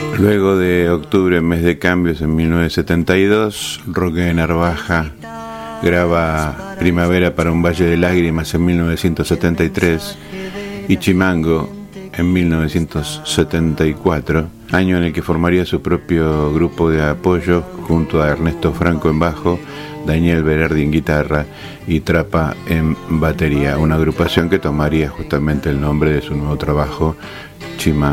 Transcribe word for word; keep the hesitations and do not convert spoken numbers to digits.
Luego de Octubre, mes de cambios, en mil novecientos setenta y dos, Roque de Narvaja graba Primavera para un valle de lágrimas en mil novecientos setenta y tres y Chimango en mil novecientos setenta y cuatro, año en el que formaría su propio grupo de apoyo junto a Ernesto Franco en bajo, Daniel Berardi en guitarra y Trapa en batería, una agrupación que tomaría justamente el nombre de su nuevo trabajo, Chimango.